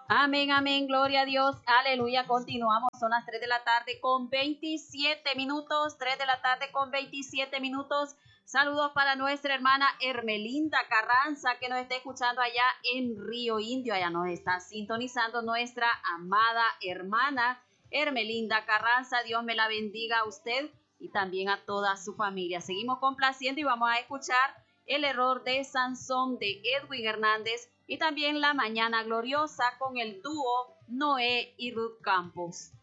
Amén, amén, gloria a Dios, aleluya. Continuamos, son las 3 de la tarde con 27 minutos, 3 de la tarde con 27 minutos. Saludos para nuestra hermana Hermelinda Carranza, que nos está escuchando allá en Río Indio. Allá nos está sintonizando nuestra amada hermana Hermelinda Carranza. Dios me la bendiga a usted y también a toda su familia. Seguimos complaciendo y vamos a escuchar El error de Sansón de Edwin Hernández y también La mañana gloriosa con el dúo Noé y Ruth Campos.